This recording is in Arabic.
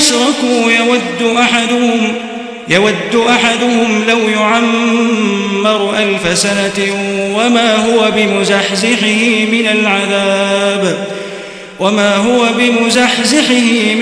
أشركوا يود أحدهم لو يعمر 1000 سنة وما هو بمزحزحه من